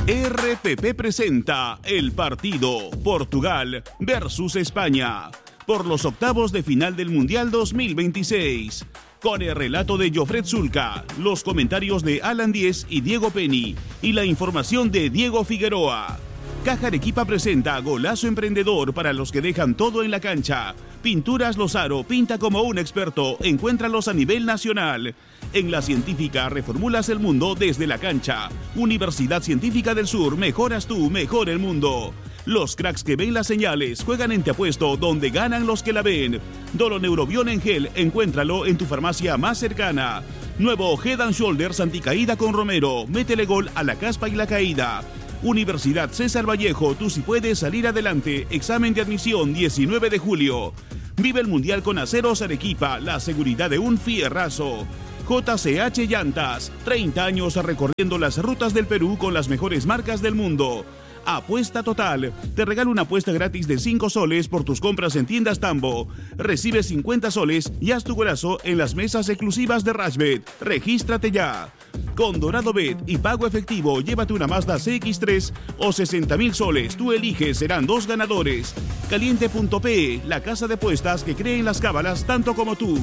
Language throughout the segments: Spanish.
RPP presenta el partido Portugal versus España por los octavos de final del Mundial 2026. Con el relato de Jofred Zulca, los comentarios de Alan Diez y Diego Penny y la información de Diego Figueroa. Caja Arequipa presenta Golazo Emprendedor para los que dejan todo en la cancha. Pinturas Lozaro, pinta como un experto. Encuéntralos a nivel nacional. En La Científica reformulas el mundo desde la cancha. Universidad Científica del Sur, mejoras tú, mejor el mundo. Los cracks que ven las señales juegan en Te Apuesto, donde ganan los que la ven. Doloneurobión en gel, encuéntralo en tu farmacia más cercana. Nuevo Head and Shoulders anticaída con Romero. Métele gol a la caspa y la caída. Universidad César Vallejo, tú sí puedes salir adelante. Examen de admisión 19 de julio. Vive el Mundial con Aceros Arequipa, la seguridad de un fierrazo. JCH Llantas, 30 años recorriendo las rutas del Perú con las mejores marcas del mundo. Apuesta Total, te regalo una apuesta gratis de 5 soles por tus compras en tiendas Tambo. Recibe 50 soles y haz tu golazo en las mesas exclusivas de Rashbet. Regístrate ya. Con Dorado Bet y pago efectivo, llévate una Mazda CX-3 o 60,000 soles. Tú eliges, serán 2 ganadores. Caliente.pe, la casa de apuestas que cree en las cábalas tanto como tú.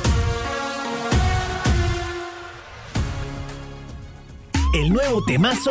El nuevo temazo